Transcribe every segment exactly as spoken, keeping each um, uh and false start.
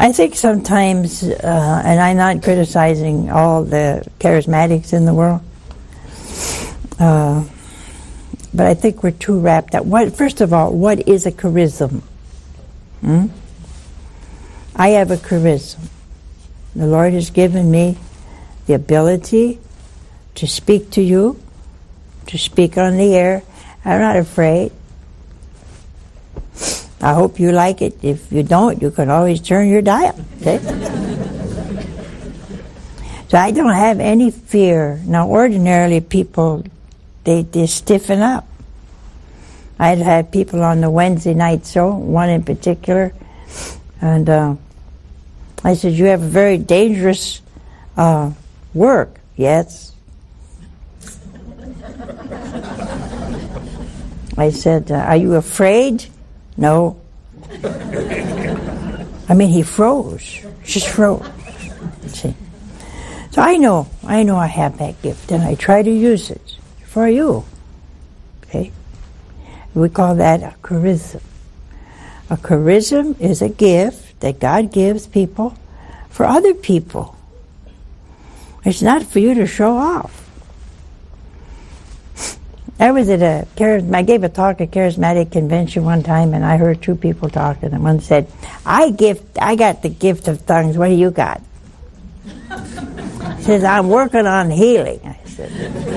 I think sometimes, uh, and I'm not criticizing all the charismatics in the world, uh, but I think we're too wrapped up. What, first of all, what is a charism? Hmm? I have a charism. The Lord has given me the ability to speak to you, to speak on the air. I'm not afraid. I hope you like it. If you don't, you can always turn your dial. Okay? So I don't have any fear. Now, ordinarily, people, they, they stiffen up. I'd had people on the Wednesday night show, one in particular, and uh, I said, you have a very dangerous uh, work. Yes. I said, uh, are you afraid? No. I mean, he froze. Just froze. See? So I know, I know I have that gift, and I try to use it for you. Okay? We call that a charism. A charism is a gift that God gives people for other people. It's not for you to show off. I was at a, I gave a talk at a charismatic convention one time, and I heard two people talking, and one said, I gift, I got the gift of tongues, what do you got? He says, I'm working on healing. I said,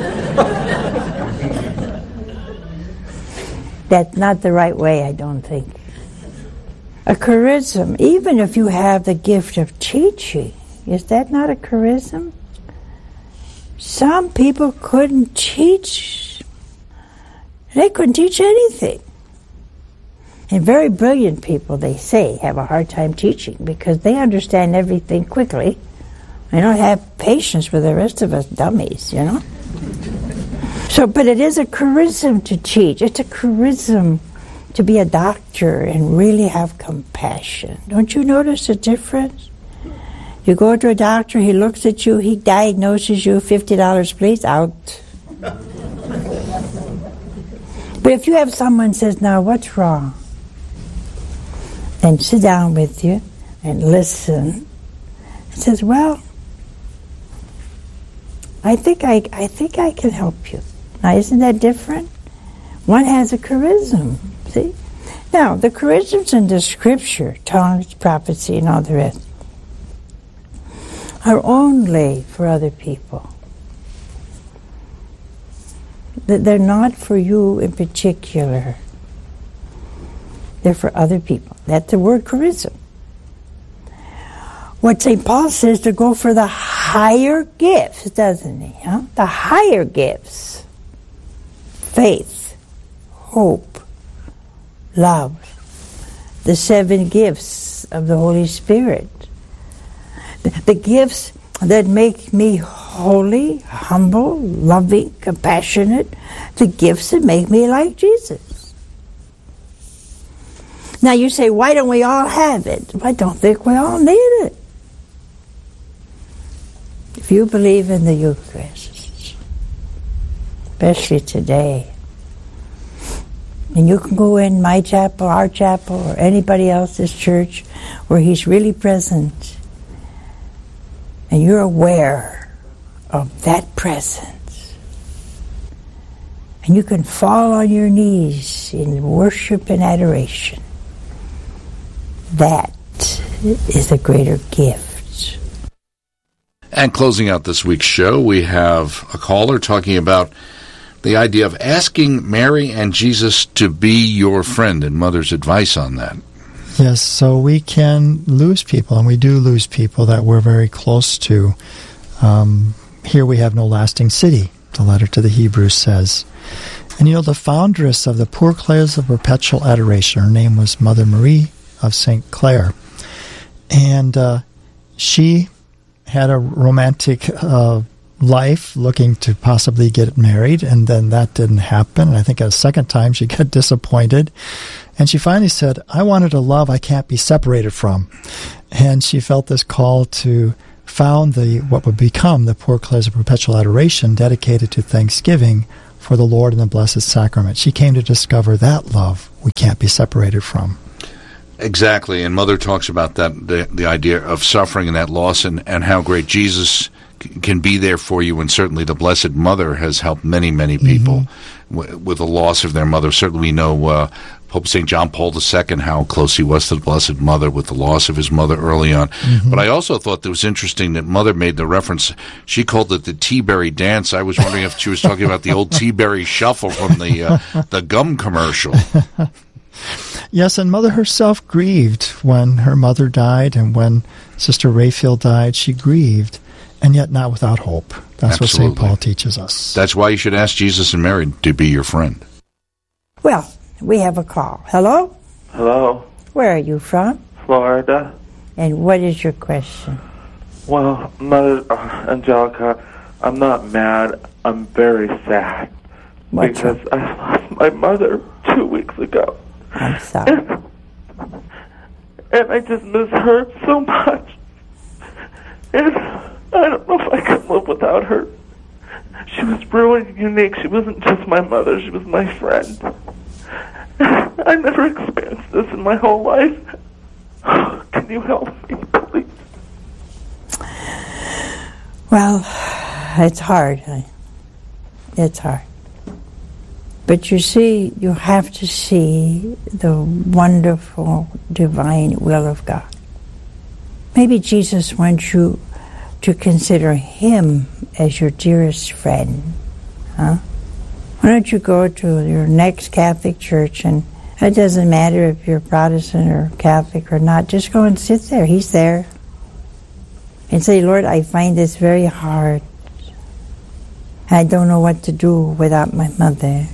that's not the right way, I don't think. A charism, even if you have the gift of teaching, is that not a charism? Some people couldn't teach. They couldn't teach anything. And very brilliant people, they say, have a hard time teaching because they understand everything quickly. They don't have patience with the rest of us dummies, you know? So, but it is a charism to teach. It's a charism to be a doctor and really have compassion. Don't you notice the difference? You go to a doctor, he looks at you, he diagnoses you, fifty dollars please, out. But if you have someone says, now what's wrong? And sit down with you and listen. And says, well, I think I I think I can help you. Now isn't that different? One has a charism, see? Now, the charisms in the scripture, tongues, prophecy, and all the rest, are only for other people. They're not for you in particular. They're for other people. That's the word charism. What Saint Paul says to go for the higher gifts, doesn't he? Huh? The higher gifts. Faith, hope, love. The seven gifts of the Holy Spirit. The, the gifts that make me holy, humble, loving, compassionate, the gifts that make me like Jesus. Now you say, why don't we all have it? I don't think we all need it. If you believe in the Eucharist, especially today, and you can go in my chapel, our chapel, or anybody else's church where he's really present, and you're aware of that presence, and you can fall on your knees in worship and adoration, that is a greater gift. And closing out this week's show, we have a caller talking about the idea of asking Mary and Jesus to be your friend, and Mother's advice on that. Yes, so we can lose people, and we do lose people that we're very close to. Um, here we have no lasting city, the letter to the Hebrews says. And you know, the foundress of the Poor Clares of Perpetual Adoration, her name was Mother Marie of Saint Clare. And uh, she had a romantic uh, life, looking to possibly get married, and then that didn't happen. And I think a second time she got disappointed. And she finally said, I wanted a love I can't be separated from. And she felt this call to found the what would become the Poor Clares of Perpetual Adoration, dedicated to thanksgiving for the Lord and the Blessed Sacrament. She came to discover that love we can't be separated from. Exactly, and Mother talks about that, the, the idea of suffering and that loss, and, and how great Jesus c- can be there for you, and certainly the Blessed Mother has helped many, many people mm-hmm. w- with the loss of their mother. Certainly we know uh, Pope Saint John Paul the Second, how close he was to the Blessed Mother with the loss of his mother early on. Mm-hmm. But I also thought it was interesting that Mother made the reference, she called it the Tea-Berry Dance. I was wondering if she was talking about the old Tea-Berry Shuffle from the uh, the gum commercial. Yes, and Mother herself grieved when her mother died, and when Sister Rayfield died, she grieved, and yet not without hope. That's Absolutely. What Saint Paul teaches us. That's why you should ask Jesus and Mary to be your friend. Well, we have a call. Hello? Hello. Where are you from? Florida. And what is your question? Well, Mother uh, Angelica, I'm not mad. I'm very sad. What's because up? I lost my mother two weeks ago. I'm sorry. And, and I just miss her so much. And I don't know if I could live without her. She was really unique. She wasn't just my mother. She was my friend. I never experienced this in my whole life. Can you help me, please? Well, it's hard. It's hard. But you see, you have to see the wonderful divine will of God. Maybe Jesus wants you to consider him as your dearest friend. Huh? Why don't you go to your next Catholic church, and it doesn't matter if you're Protestant or Catholic or not, just go and sit there. He's there. And say, Lord, I find this very hard. I don't know what to do without my mother.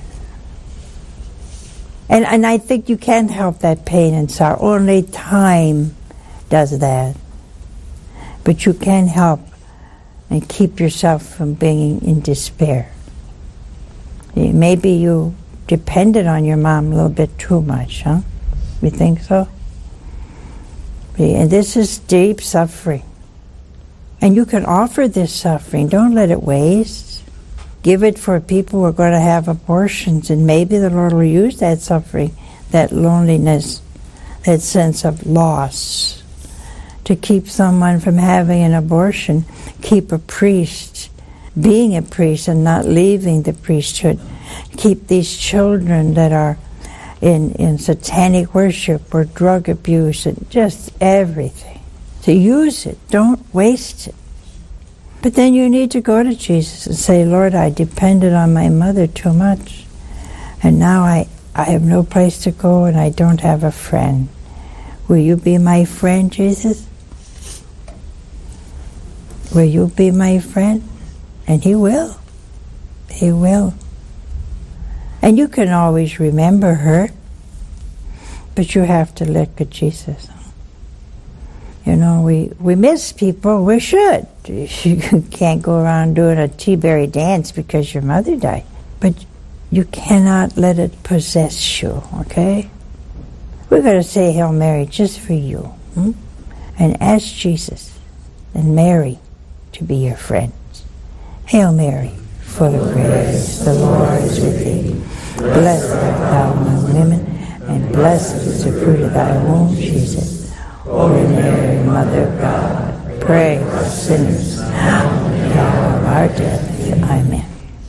And and I think you can't help that pain and sorrow. Only time does that. But you can help and keep yourself from being in despair. Maybe you depended on your mom a little bit too much, huh? You think so? And this is deep suffering. And you can offer this suffering. Don't let it waste. Give it for people who are going to have abortions, and maybe the Lord will use that suffering, that loneliness, that sense of loss, to keep someone from having an abortion, keep a priest being a priest and not leaving the priesthood, keep these children that are in, in satanic worship or drug abuse and just everything. To use it, don't waste it. But then you need to go to Jesus and say, Lord, I depended on my mother too much, and now I, I have no place to go and I don't have a friend. Will you be my friend, Jesus? Will you be my friend? And he will. He will. And you can always remember her, but you have to look at Jesus. You know, we, we miss people. We should. You can't go around doing a tea-berry dance because your mother died. But you cannot let it possess you, okay? We're going to say Hail Mary just for you. Hmm? And ask Jesus and Mary to be your friends. Hail Mary, full of grace, the Lord is with thee. Blessed art thou among women, and blessed is the fruit of thy womb, Jesus. Holy Mary, Mother of God, pray for us sinners, now and at the hour of our death. Amen.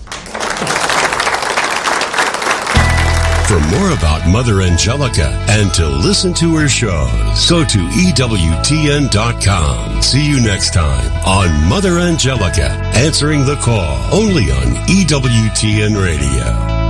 For more about Mother Angelica and to listen to her shows, go to E W T N dot com. See you next time on Mother Angelica, answering the call, only on E W T N Radio.